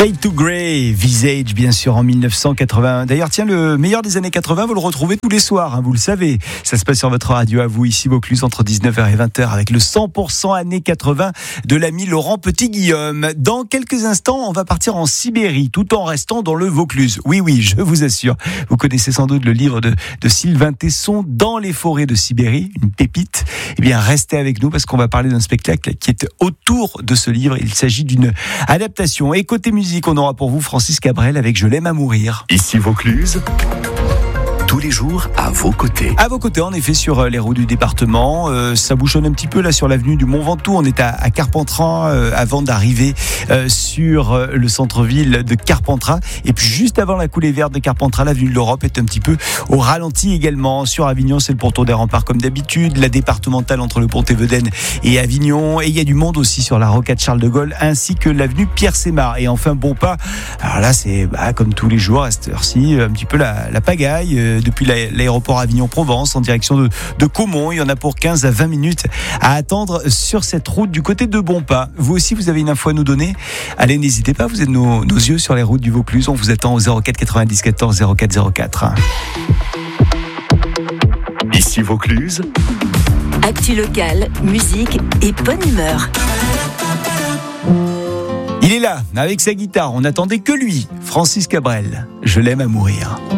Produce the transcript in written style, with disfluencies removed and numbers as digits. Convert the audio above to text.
Fade to Grey, Visage, bien sûr, en 1981. D'ailleurs, tiens, le meilleur des années 80, vous le retrouvez tous les soirs, vous le savez. Ça se passe sur votre radio à vous, ici Vaucluse, entre 19h et 20h, avec le 100% années 80 de l'ami Laurent Petit-Guillaume. Dans quelques instants, on va partir en Sibérie, tout en restant dans le Vaucluse. Oui, je vous assure. Vous connaissez sans doute le livre de Sylvain Tesson, Dans les forêts de Sibérie, une pépite. Eh bien, restez avec nous parce qu'on va parler d'un spectacle qui est autour de ce livre. Il s'agit d'une adaptation. Et côté musique, on aura pour vous Francis Cabrel avec Je l'aime à mourir. Ici Vaucluse, tous les jours à vos côtés. À vos côtés, en effet, sur les routes du département. Ça bouchonne un petit peu là sur l'avenue du Mont Ventoux. On est à Carpentras avant d'arriver sur le centre-ville de Carpentras. Et puis juste avant la coulée verte de Carpentras, l'avenue de l'Europe est un petit peu au ralenti également. Sur Avignon, c'est le ponton des Remparts comme d'habitude. La départementale entre le Pont-Évedène et Avignon. Et il y a du monde aussi sur la rocade Charles de Gaulle ainsi que l'avenue Pierre-Sémar. Et enfin, Bonpas. Alors là, c'est comme tous les jours à cette heure-ci, un petit peu la pagaille. Depuis l'aéroport Avignon-Provence en direction de Caumont. Il y en a pour 15 à 20 minutes à attendre sur cette route du côté de Bonpas. Vous aussi, vous avez une info à nous donner? Allez, n'hésitez pas, vous êtes nos yeux sur les routes du Vaucluse. On vous attend au 04 90 14 04 04. Ici Vaucluse, actu locale, musique et bonne humeur. Il est là, avec sa guitare. On n'attendait que lui, Francis Cabrel. Je l'aime à mourir.